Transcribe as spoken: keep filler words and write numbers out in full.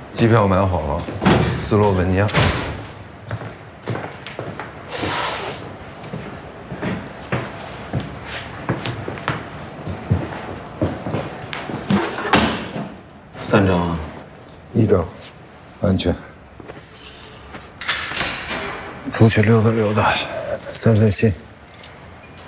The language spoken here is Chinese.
机票买好了，斯洛文尼亚。 三张啊？ 一张，安全。 出去溜达溜达，散散心。